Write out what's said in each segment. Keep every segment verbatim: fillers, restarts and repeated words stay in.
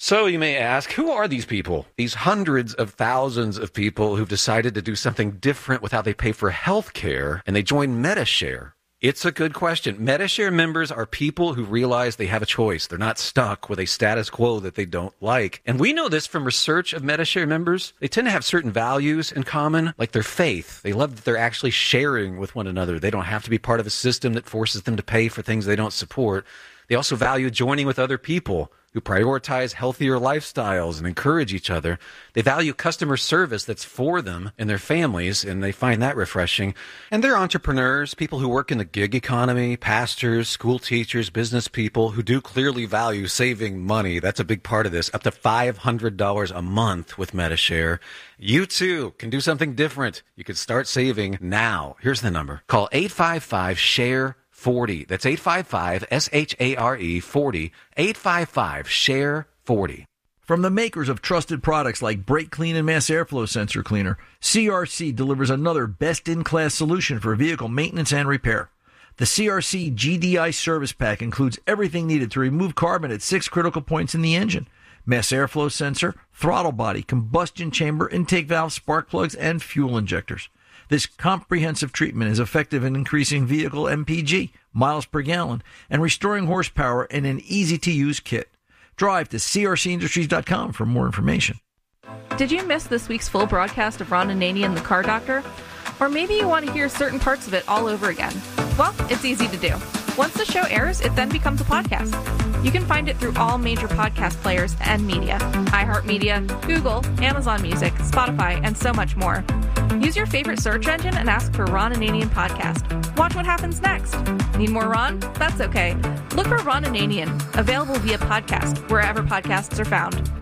So you may ask, who are these people? These hundreds of thousands of people who've decided to do something different with how they pay for health care, and they join Medi-Share. It's a good question. Medi-Share members are people who realize they have a choice. They're not stuck with a status quo that they don't like. And we know this from research of Medi-Share members. They tend to have certain values in common, like their faith. They love that they're actually sharing with one another. They don't have to be part of a system that forces them to pay for things they don't support. They also value joining with other people who prioritize healthier lifestyles and encourage each other. They value customer service that's for them and their families, and they find that refreshing. And they're entrepreneurs, people who work in the gig economy, pastors, school teachers, business people who do clearly value saving money. That's a big part of this, up to five hundred dollars a month with Medi-Share. You too can do something different. You can start saving now. Here's the number. Call eight five five, share forty. That's eight five five, S H A R E, forty. eight five five, share forty. From the makers of trusted products like Brake Clean and Mass Airflow Sensor Cleaner, C R C delivers another best-in-class solution for vehicle maintenance and repair. The C R C G D I Service Pack includes everything needed to remove carbon at six critical points in the engine: mass airflow sensor, throttle body, combustion chamber, intake valve, spark plugs, and fuel injectors. This comprehensive treatment is effective in increasing vehicle M P G, miles per gallon, and restoring horsepower in an easy-to-use kit. Drive to C R C industries dot com for more information. Did you miss this week's full broadcast of Ron Ananian, the Car Doctor? Or maybe you want to hear certain parts of it all over again. Well, it's easy to do. Once the show airs, it then becomes a podcast. You can find it through all major podcast players and media: iHeartMedia, Google, Amazon Music, Spotify, and so much more. Use your favorite search engine and ask for Ron Ananian Podcast. Watch what happens next. Need more Ron? That's okay. Look for Ron Ananian, available via podcast, wherever podcasts are found.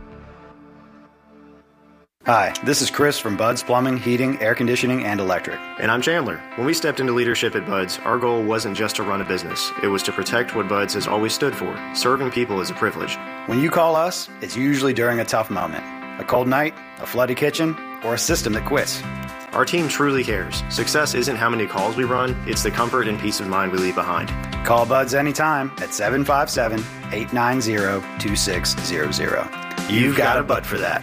Hi, this is Chris from Bud's Plumbing, Heating, Air Conditioning, and Electric. And I'm Chandler. When we stepped into leadership at Bud's, our goal wasn't just to run a business. It was to protect what Bud's has always stood for. Serving people is a privilege. When you call us, it's usually during a tough moment. A cold night, a flooded kitchen, or a system that quits. Our team truly cares. Success isn't how many calls we run, it's the comfort and peace of mind we leave behind. Call Bud's anytime at seven five seven, eight nine zero, two six zero zero. You've got a Bud for that.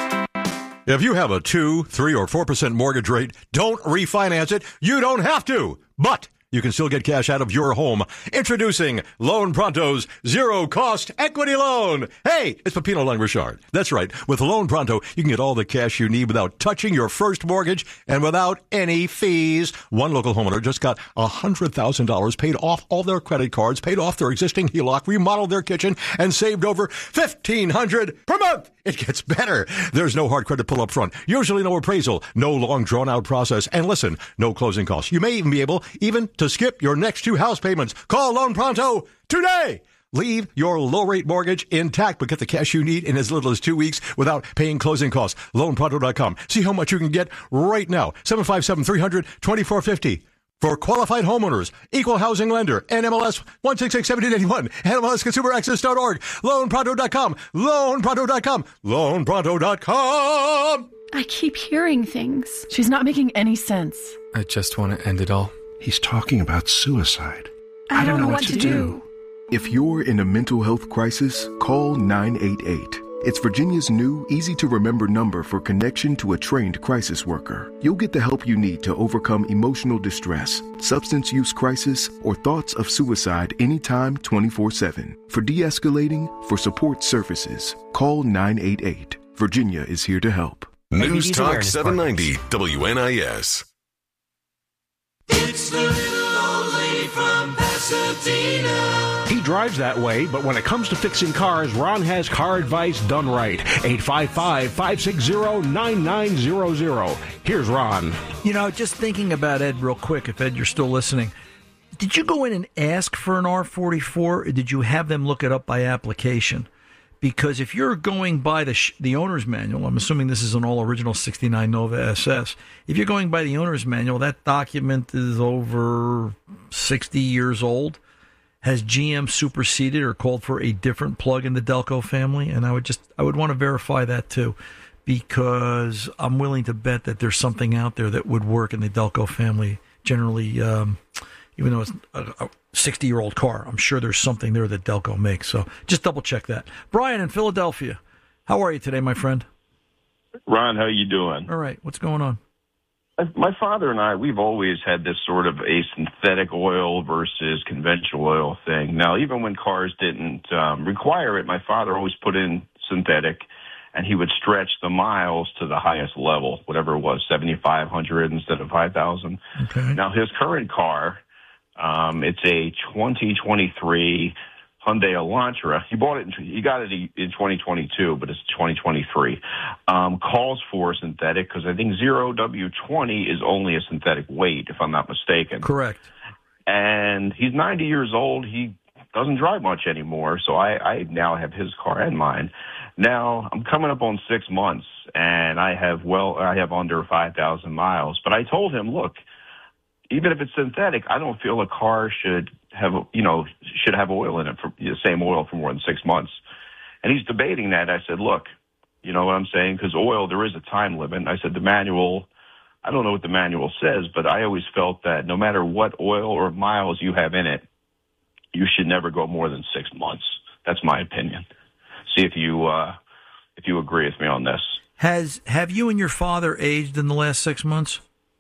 If you have a two, three, or four percent mortgage rate, don't refinance it. You don't have to, but you can still get cash out of your home. Introducing Loan Pronto's zero-cost equity loan. Hey, it's Pepino Lang-Richard. That's right. With Loan Pronto, you can get all the cash you need without touching your first mortgage and without any fees. One local homeowner just got one hundred thousand dollars, paid off all their credit cards, paid off their existing H E L O C, remodeled their kitchen, and saved over fifteen hundred dollars per month. It gets better. There's no hard credit pull up front. Usually no appraisal, no long drawn out process. And listen, no closing costs. You may even be able even to skip your next two house payments. Call Loan Pronto today. Leave your low-rate mortgage intact, but get the cash you need in as little as two weeks without paying closing costs. loan pronto dot com. See how much you can get right now. seven five seven, three hundred, twenty-four fifty. For qualified homeowners, equal housing lender, N M L S one six six, one seven eight one, N M L S consumer access dot org, loan pronto dot com, loan pronto dot com, loan pronto dot com. I keep hearing things. She's not making any sense. I just want to end it all. He's talking about suicide. I, I don't, don't know, know what, what to do. do. If you're in a mental health crisis, call nine eight eight. It's Virginia's new, easy-to-remember number for connection to a trained crisis worker. You'll get the help you need to overcome emotional distress, substance use crisis, or thoughts of suicide anytime twenty-four seven. For de-escalating, for support services, call nine eight eight. Virginia is here to help. News Talk seven ninety W N I S. It's the little old lady from Pasadena. He drives that way, but when it comes to fixing cars, Ron has car advice done right. eight five five, five six zero, nine nine zero zero. Here's Ron. You know, just thinking about Ed real quick, if Ed, you're still listening. Did you go in and ask for an R forty-four, or did you have them look it up by application? Because if you're going by the sh- the owner's manual, I'm assuming this is an all-original sixty-nine Nova S S. If you're going by the owner's manual, that document is over sixty years old. Has G M superseded or called for a different plug in the Delco family? And I would just I would want to verify that too, because I'm willing to bet that there's something out there that would work in the Delco family. Generally, um, even though it's a sixty-year-old car, I'm sure there's something there that Delco makes. So just double check that. Brian in Philadelphia, How are you today, my friend? Ron, how you doing? All right. What's going on? My father and I, we've always had this sort of a synthetic oil versus conventional oil thing. Now, even when cars didn't um, require it, my father always put in synthetic, and he would stretch the miles to the highest level, whatever it was, seventy-five hundred instead of five thousand. Okay. Now, his current car, um, it's a twenty twenty-three Hyundai Elantra. He bought it. In, he got it in twenty twenty-two, but it's twenty twenty-three. Um, calls for synthetic because I think zero W twenty is only a synthetic weight, if I'm not mistaken. Correct. And he's ninety years old. He doesn't drive much anymore, so I, I now have his car and mine. Now I'm coming up on six months, and I have well, I have under five thousand miles. But I told him, look, even if it's synthetic, I don't feel a car should have, you know, should have oil in it for the same oil for more than six months. And he's debating that. I said, look, you know what I'm saying? Because oil, there is a time limit. I said, the manual, I don't know what the manual says, but I always felt that no matter what oil or miles you have in it, you should never go more than six months. That's my opinion. See if you, uh, if you agree with me on this. Has, have you and your father aged in the last six months?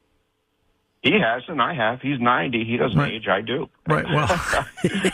He hasn't. I have. He's ninety. He doesn't right. age. I do. Right. Well,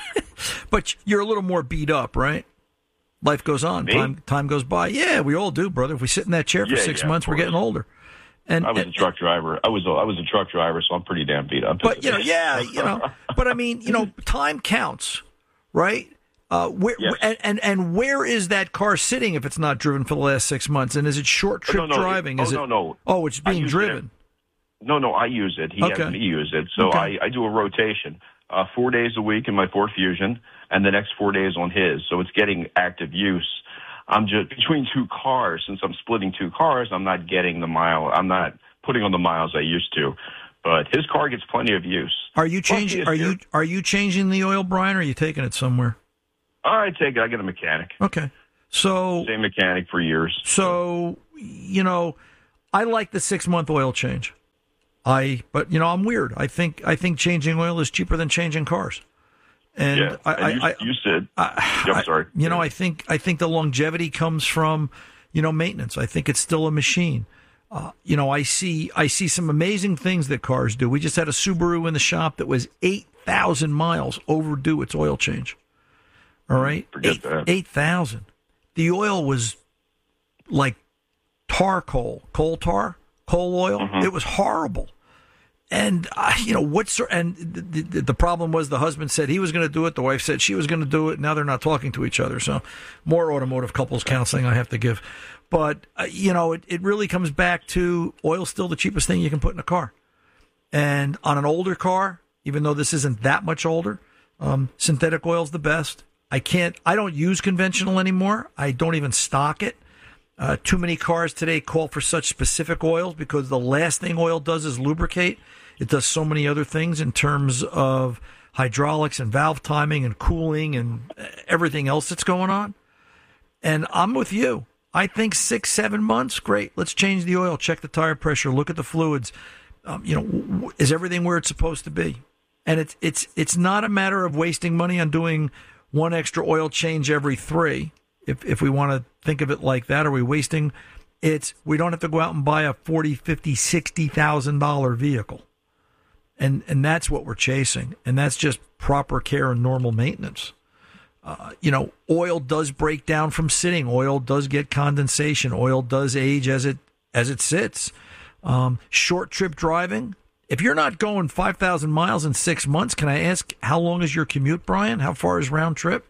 but you're a little more beat up, right? Life goes on. Me? Time time goes by. Yeah, we all do, brother. If we sit in that chair for yeah, six yeah, months, we're getting older. And I was and, a truck driver. I was a, I was a truck driver, so I'm pretty damn beat up. But you know, yeah, you know. But I mean, you know, time counts, right? Uh, where yes. and, and and where is that car sitting if it's not driven for the last six months? And is it short trip no, no, driving? It, is oh, it? no, no. Oh, it's being driven. It. No, no, I use it. He okay. has me use it. So okay. I, I do a rotation, uh, four days a week in my Ford Fusion, and the next four days on his. So it's getting active use. I'm just between two cars. Since I'm splitting two cars, I'm not getting the mile. I'm not putting on the miles I used to. But his car gets plenty of use. Are you changing? Are you are you changing the oil, Brian? Or are you taking it somewhere? I take it. I get a mechanic. Okay. So same mechanic for years. So you know, I like the six month oil change. I, but you know, I'm weird. I think I think changing oil is cheaper than changing cars. And yeah, I, and you, I, you said, I, I'm sorry. I, you know, I think I think the longevity comes from, you know, maintenance. I think it's still a machine. Uh, you know, I see I see some amazing things that cars do. We just had a Subaru in the shop that was eight thousand miles overdue its oil change. All right, Forget eight, that. eight thousand. The oil was like tar coal, coal tar. Coal oil, mm-hmm. It was horrible. And, uh, you know, what's, and the, the, the problem was the husband said he was going to do it. The wife said she was going to do it. Now they're not talking to each other. So more automotive couples counseling I have to give. But, uh, you know, it, it really comes back to oil's still the cheapest thing you can put in a car. And on an older car, even though this isn't that much older, um, synthetic oil's the best. I can't, I don't use conventional anymore. I don't even stock it. Uh, too many cars today call for such specific oils because the last thing oil does is lubricate. It does so many other things in terms of hydraulics and valve timing and cooling and everything else that's going on. And I'm with you. I think six, seven months, great. Let's change the oil, check the tire pressure, look at the fluids. Um, you know, is everything where it's supposed to be? And it's it's it's not a matter of wasting money on doing one extra oil change every three. If if we want to think of it like that, are we wasting? It's we don't have to go out and buy a forty, fifty, sixty thousand dollar vehicle, and and that's what we're chasing, and that's just proper care and normal maintenance. Uh, you know, oil does break down from sitting. Oil does get condensation. Oil does age as it as it sits. Um, short trip driving. If you're not going five thousand miles in six months, can I ask how long is your commute, Brian? How far is round trip?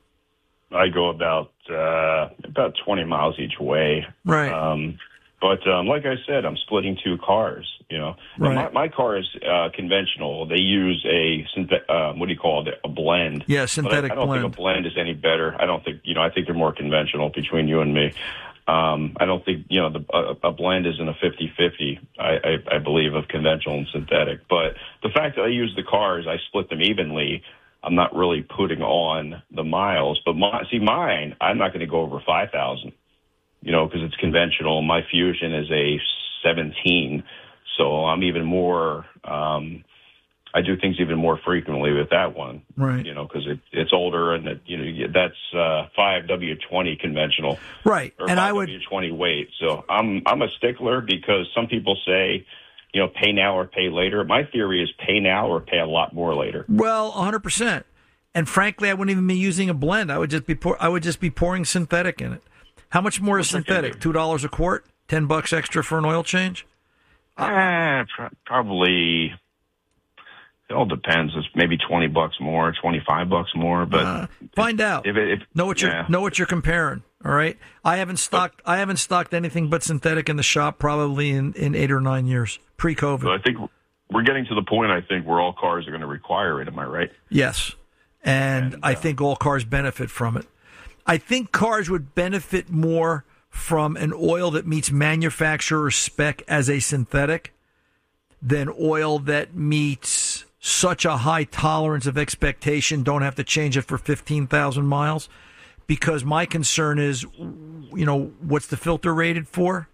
I go about uh, about twenty miles each way. Right. Um, but um, like I said, I'm splitting two cars. You know, right. my, my car is uh, conventional. They use a synthet- uh, what do you call it? A blend. Yeah, synthetic but I, I don't blend. think a blend is any better. I don't think you know. I think they're more conventional between you and me. Um, I don't think you know the, a, a blend isn't a fifty-fifty. I, I, I believe of conventional and synthetic. But the fact that I use the cars, I split them evenly. I'm not really putting on the miles, but my, see mine, I'm not going to go over five thousand, you know, because it's conventional. My Fusion is a seventeen, so I'm even more, um, I do things even more frequently with that one. Right. You know, because it, it's older and, it, you know, that's uh, five W twenty conventional. Right. Or and five I would. W twenty weight. So I'm, I'm a stickler because some people say, you know, pay now or pay later. My theory is pay now or pay a lot more later. Well, one hundred percent. And frankly, I wouldn't even be using a blend. I would just be pour, I would just be pouring synthetic in it. How much more is synthetic? Two dollars a quart? Ten bucks extra for an oil change? Uh, pr- probably. It all depends. It's maybe twenty bucks more, twenty-five bucks more. But uh, find out. If it, if, know what yeah. you're know what you're comparing. All right. I haven't stocked. I haven't stocked anything but synthetic in the shop probably in, in eight or nine years pre-COVID. So I think we're getting to the point. I think where all cars are going to require it. Am I right? Yes, and, and I uh, think all cars benefit from it. I think cars would benefit more from an oil that meets manufacturer spec as a synthetic than oil that meets such a high tolerance of expectation, don't have to change it for fifteen thousand miles. Because my concern is, you know, what's the filter rated for?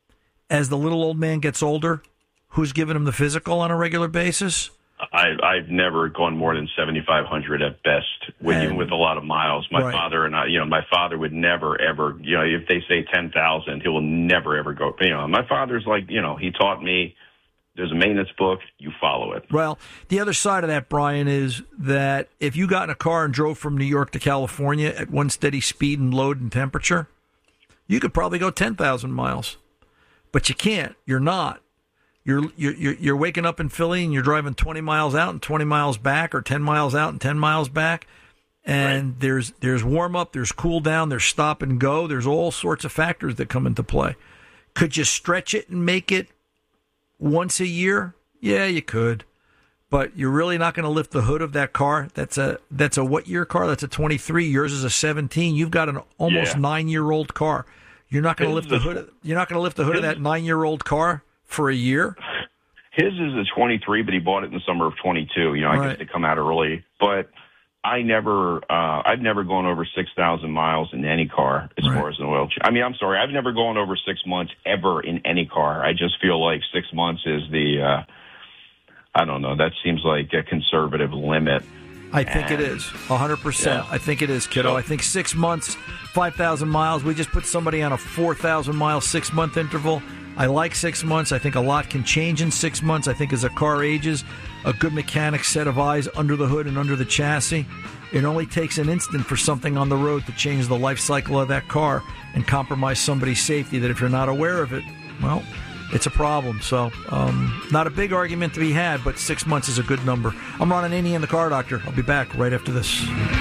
As the little old man gets older, who's giving him the physical on a regular basis? I, I've never gone more than seventy-five hundred at best, with, even with a lot of miles. My right. father and I, you know, my father would never, ever, you know, if they say ten thousand, he will never, ever go. You know, my father's like, you know, he taught me, there's a maintenance book, you follow it. Well, the other side of that, Brian, is that if you got in a car and drove from New York to California at one steady speed and load and temperature, you could probably go ten thousand miles. But you can't. You're not. You're, you're, you're waking up in Philly and you're driving twenty miles out and twenty miles back, or ten miles out and ten miles back. And right. there's there's warm up, there's cool down, there's stop and go. There's all sorts of factors that come into play. Could you stretch it and make it once a year? Yeah, you could. But you're really not going to lift the hood of that car. That's a that's a what year car? That's a twenty-three. Yours is a seventeen. You've got an almost yeah. nine-year-old car. You're not going to lift the hood of, you're not going to lift the hood of that nine-year-old car for a year? His is a twenty-three, but he bought it in the summer of twenty-two. You know, I right. guess they come out early. But I never, uh, I've never gone over six thousand miles in any car as right. far as an oil change. I mean, I'm sorry, I've never gone over six months ever in any car. I just feel like six months is the, uh, I don't know, that seems like a conservative limit. I think and, it is, one hundred percent. Yeah. I think it is, kiddo. So, I think six months, five thousand miles. We just put somebody on a four thousand mile, six-month interval. I like six months. I think a lot can change in six months. I think as a car ages, a good mechanic set of eyes under the hood and under the chassis. It only takes an instant for something on the road to change the life cycle of that car and compromise somebody's safety that if you're not aware of it, well, it's a problem. So um, not a big argument to be had, but six months is a good number. I'm Ron Ananian, the Car Doctor. I'll be back right after this.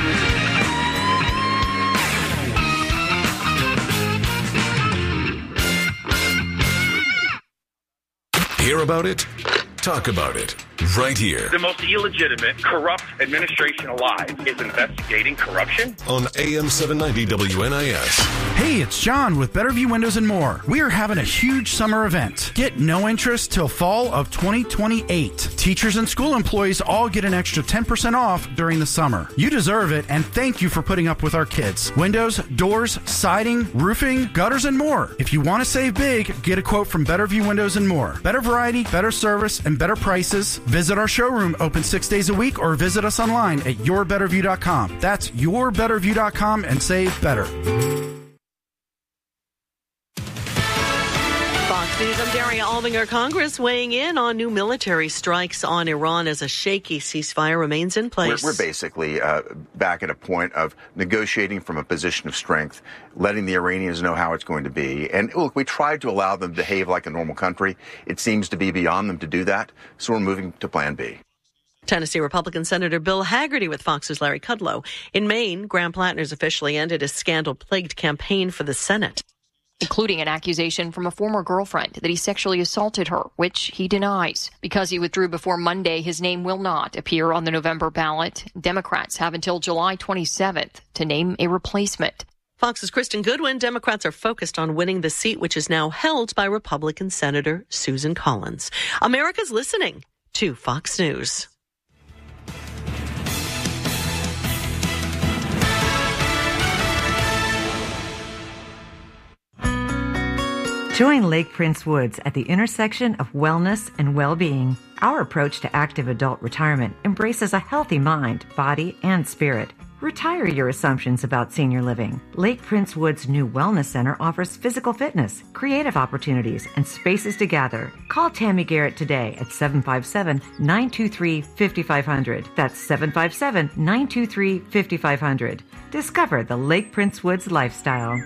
Hear about it? Talk about it. Right here. The most illegitimate, corrupt administration alive is investigating corruption. On A M seven ninety W N I S. Hey, it's John with Better View Windows and More. We are having a huge summer event. Get no interest till fall of twenty twenty-eight. Teachers and school employees all get an extra ten percent off during the summer. You deserve it, and thank you for putting up with our kids. Windows, doors, siding, roofing, gutters, and more. If you want to save big, get a quote from Better View Windows and More. Better variety, better service, and better prices. Visit our showroom, open six days a week, or visit us online at your better view dot com. That's your better view dot com and save better. Fox News, I'm Daria Aldinger. Congress weighing in on new military strikes on Iran as a shaky ceasefire remains in place. We're, we're basically uh, back at a point of negotiating from a position of strength, letting the Iranians know how it's going to be. And look, we tried to allow them to behave like a normal country. It seems to be beyond them to do that, so we're moving to Plan B. Tennessee Republican Senator Bill Hagerty with Fox's Larry Kudlow. In Maine, Graham Plattner's officially ended his scandal-plagued campaign for the Senate, including an accusation from a former girlfriend that he sexually assaulted her, which he denies. Because he withdrew before Monday, his name will not appear on the November ballot. Democrats have until July twenty-seventh to name a replacement. Fox's Kristen Goodwin. Democrats are focused on winning the seat, which is now held by Republican Senator Susan Collins. America's listening to Fox News. Join Lake Prince Woods at the intersection of wellness and well-being. Our approach to active adult retirement embraces a healthy mind, body, and spirit. Retire your assumptions about senior living. Lake Prince Woods' new Wellness Center offers physical fitness, creative opportunities, and spaces to gather. Call Tammy Garrett today at seven five seven, nine two three, five five zero zero. That's seven five seven, nine two three, five five zero zero. Discover the Lake Prince Woods lifestyle.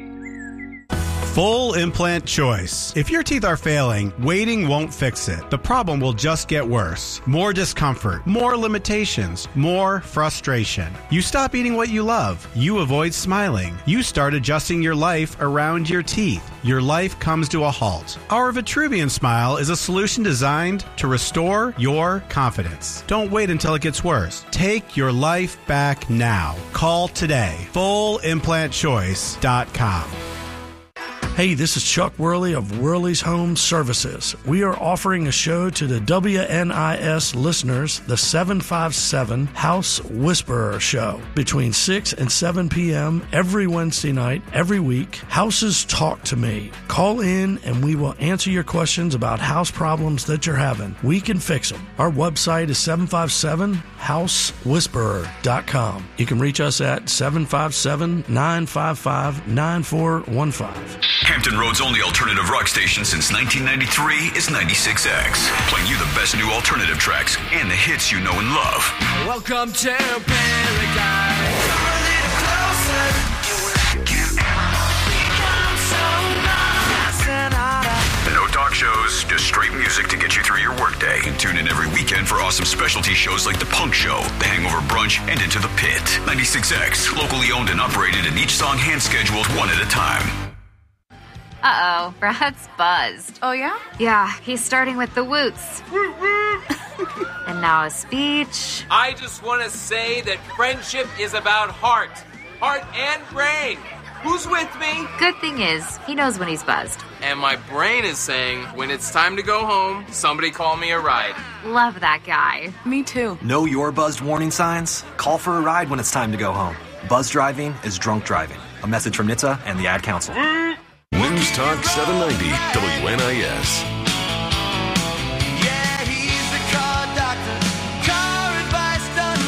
Full implant choice. If your teeth are failing, waiting won't fix it. The problem will just get worse. More discomfort, more limitations, more frustration. You stop eating what you love. You avoid smiling. You start adjusting your life around your teeth. Your life comes to a halt. Our Vitruvian Smile is a solution designed to restore your confidence. Don't wait until it gets worse. Take your life back now. Call today. full implant choice dot com. Hey, this is Chuck Worley of Worley's Home Services. We are offering a show to the W N I S listeners, the seven five seven House Whisperer Show, between six and seven p.m. every Wednesday night, every week. Houses Talk to Me. Call in and we will answer your questions about house problems that you're having. We can fix them. Our website is seven five seven house whisperer dot com. You can reach us at seven five seven, nine five five, nine four one five. Hampton Road's only alternative rock station since nineteen ninety-three is ninety-six X, playing you the best new alternative tracks and the hits you know and love. Welcome to paradise. Come a little closer. Become so nice. No talk shows, just straight music to get you through your workday. And tune in every weekend for awesome specialty shows like The Punk Show, The Hangover Brunch, and Into the Pit. ninety-six X, locally owned and operated, and each song hand-scheduled one at a time. Uh-oh, Brad's buzzed. Oh, yeah? Yeah, he's starting with the woots. And now a speech. I just want to say that friendship is about heart. Heart and brain. Who's with me? Good thing is, he knows when he's buzzed. And my brain is saying, when it's time to go home, somebody call me a ride. Love that guy. Me too. Know your buzzed warning signs? Call for a ride when it's time to go home. Buzz driving is drunk driving. A message from N H T S A and the Ad Council. News Talk seven ninety W N I S. Yeah, he's the car doctor. Car advice done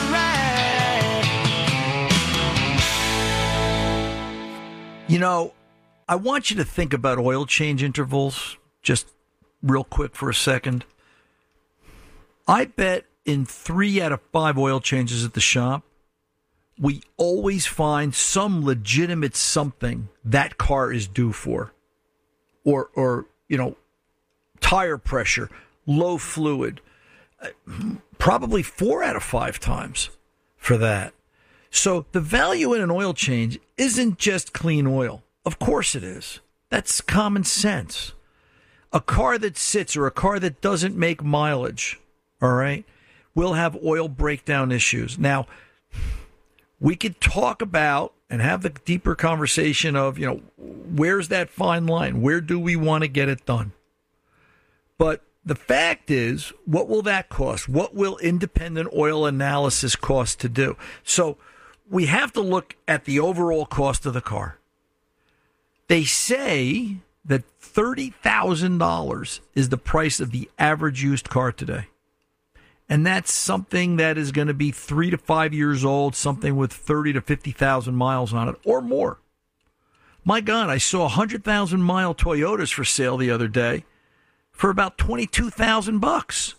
right. You know, I want you to think about oil change intervals just real quick for a second. I bet in three out of five oil changes at the shop, we always find some legitimate something that car is due for. Or, or you know, tire pressure, low fluid. Probably four out of five times for that. So the value in an oil change isn't just clean oil. Of course it is. That's common sense. A car that sits or a car that doesn't make mileage, all right, will have oil breakdown issues. Now, we could talk about and have the deeper conversation of, you know, where's that fine line? Where do we want to get it done? But the fact is, what will that cost? What will independent oil analysis cost to do? So we have to look at the overall cost of the car. They say that thirty thousand dollars is the price of the average used car today. And that's something that is going to be three to five years old, something with thirty to fifty thousand miles on it or more. My God, I saw one hundred thousand mile Toyotas for sale the other day for about twenty-two thousand bucks.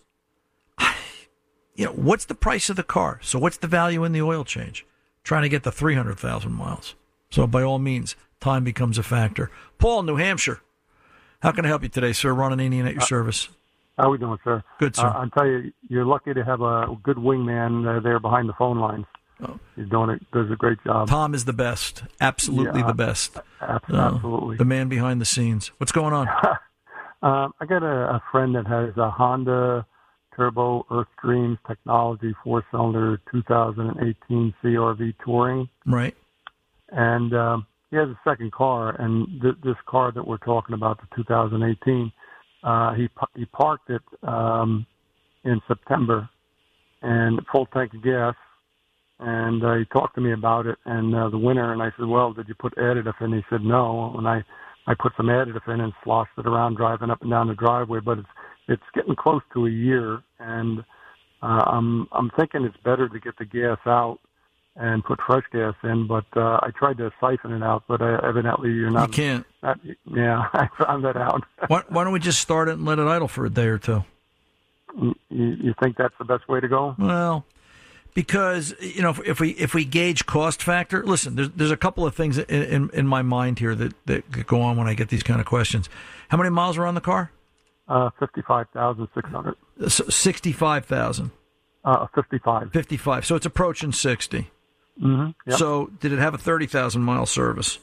You know, what's the price of the car? So what's the value in the oil change? Trying to get to three hundred thousand miles. So by all means, time becomes a factor. Paul, New Hampshire. How can I help you today, sir? Ron Ananian at your uh, service. How are we doing, sir? Good, sir. Uh, I'll tell you, you're lucky to have a good wingman uh, there behind the phone lines. Oh. He's doing it. Does a great job. Tom is the best. Absolutely yeah, the best. Absolutely. Uh, the man behind the scenes. What's going on? um, I got a, a friend that has a Honda Turbo Earthstream Technology four-cylinder two thousand eighteen C R V Touring. Right. And um, he has a second car, and th- this car that we're talking about, the two thousand eighteen, Uh, he he parked it um, in September, and full tank of gas, and uh, he talked to me about it and uh, the winter, and I said, well, did you put additive? And he said no, and I I put some additive in and sloshed it around driving up and down the driveway. But it's it's getting close to a year, and uh, I'm I'm thinking it's better to get the gas out and put fresh gas in. But uh, I tried to siphon it out, but uh, evidently you're not. You can't. Not, yeah, I found that out. why, why don't we just start it and let it idle for a day or two? You, you think that's the best way to go? Well, because you know, if, if we if we gauge cost factor, listen, there's there's a couple of things in in, in my mind here that, that go on when I get these kind of questions. How many miles are on the car? Uh, fifty-five thousand six hundred. So sixty-five thousand. Uh, fifty-five. Fifty-five. So it's approaching sixty. Mm-hmm. Yep. So did it have a thirty thousand mile service?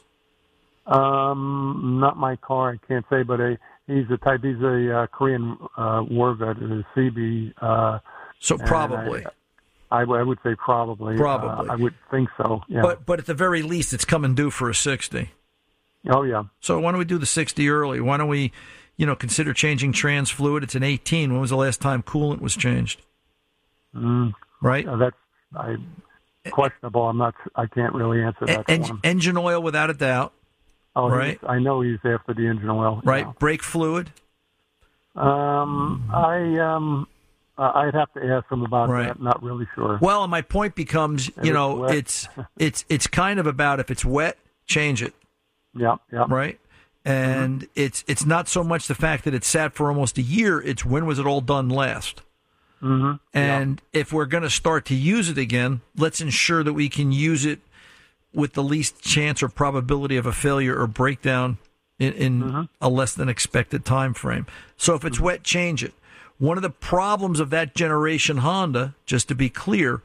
Um, not my car, I can't say, but a, he's a type. He's a uh, Korean uh, war vet, a C B. Uh, so probably. I, I, I would say probably. Probably. Uh, I would think so. Yeah. But but at the very least, it's coming due for a sixty. Oh yeah. So why don't we do the sixty early? Why don't we, you know, consider changing trans fluid? It's an eighteen. When was the last time coolant was changed? Mm, right. Uh, that's I questionable. I'm not. I can't really answer that. En- for him. Engine oil, without a doubt. Oh, right. I know he's after the engine oil. Right. Yeah. Brake fluid. Um, I um, I'd have to ask him about right. that. Not really sure. Well, and my point becomes, you If know, it's it's it's it's kind of about if it's wet, change it. Yeah. Yeah. Right. And mm-hmm. it's it's not so much the fact that it sat for almost a year. It's when was it all done last? Mm-hmm. And yeah. if we're going to start to use it again, let's ensure that we can use it with the least chance or probability of a failure or breakdown in, in mm-hmm. a less than expected time frame. So if it's mm-hmm. wet, change it. One of the problems of that generation Honda, just to be clear,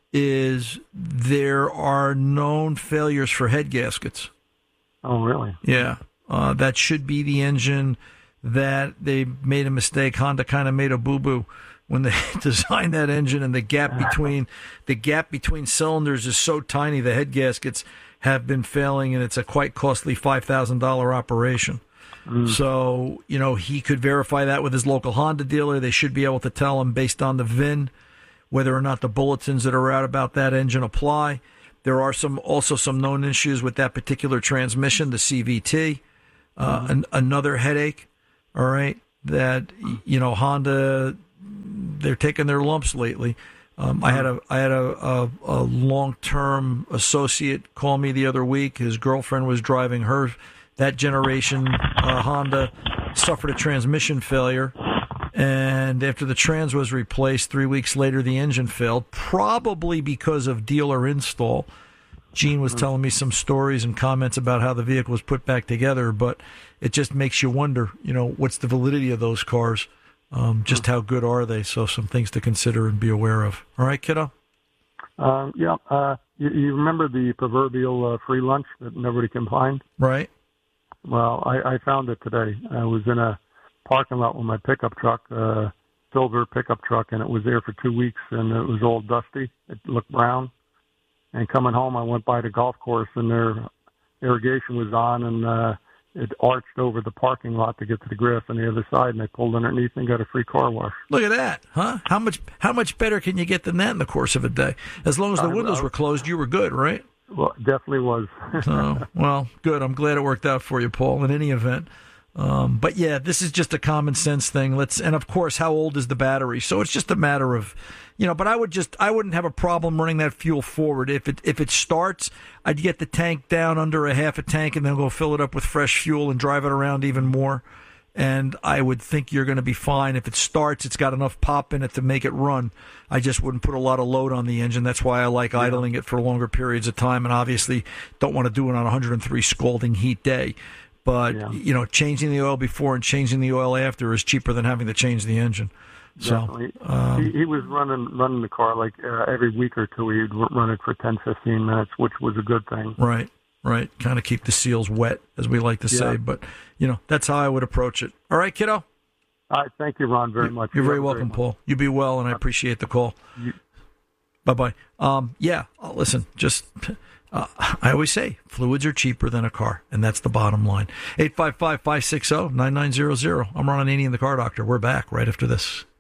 is there are known failures for head gaskets. Oh, really? Yeah. Uh, that should be the engine that they made a mistake. Honda kind of made a boo-boo when they designed that engine, and the gap between the gap between cylinders is so tiny. The head gaskets have been failing, and it's a quite costly five thousand dollars operation. Mm. So, you know, he could verify that with his local Honda dealer. They should be able to tell him based on the V I N whether or not the bulletins that are out about that engine apply. There are some also some known issues with that particular transmission, the C V T. Uh, mm-hmm. an, another headache, all right, that, you know, Honda, they're taking their lumps lately. Um, mm-hmm. I had a I had a, a, a long-term associate call me the other week. His girlfriend was driving her, that generation uh, Honda, suffered a transmission failure. And after the trans was replaced, three weeks later, the engine failed, probably because of dealer install. Gene was telling me some stories and comments about how the vehicle was put back together, but it just makes you wonder, you know, what's the validity of those cars? Um, just how good are they? So some things to consider and be aware of. All right, kiddo? Um, yeah. Uh, you, you remember the proverbial uh, free lunch that nobody can find? Right. Well, I, I found it today. I was in a parking lot with my pickup truck, uh, silver pickup truck, and it was there for two weeks, and it was all dusty. It looked brown. And coming home, I went by the golf course, and their irrigation was on, and uh, it arched over the parking lot to get to the grass on the other side, and I pulled underneath and got a free car wash. Look at that, huh? How much how much better can you get than that in the course of a day? As long as the windows were closed, you were good, right? Well, definitely was. So, well, good. I'm glad it worked out for you, Paul, in any event. Um, but yeah, this is just a common sense thing. Let's, and of course, how old is the battery? So it's just a matter of, you know, but I would just, I wouldn't have a problem running that fuel forward. If it, if it starts, I'd get the tank down under a half a tank and then go fill it up with fresh fuel and drive it around even more. And I would think you're going to be fine. If it starts, it's got enough pop in it to make it run. I just wouldn't put a lot of load on the engine. That's why I like yeah. idling it for longer periods of time, and obviously don't want to do it on a one hundred three scalding heat day. But, yeah. you know, changing the oil before and changing the oil after is cheaper than having to change the engine. So um, he, he was running running the car like uh, every week or two. He'd run it for ten, fifteen minutes, which was a good thing. Right, right. Kind of keep the seals wet, as we like to yeah. say. But, you know, that's how I would approach it. All right, kiddo? All right. Thank you, Ron, very much. You're very welcome, very Paul. You be well, and I appreciate the call. You... Bye-bye. Um, yeah, listen, just... Uh, I always say fluids are cheaper than a car, and that's the bottom line. eight five five, five six zero, nine nine zero zero. I'm Ron Ananian, the Car Doctor. We're back right after this.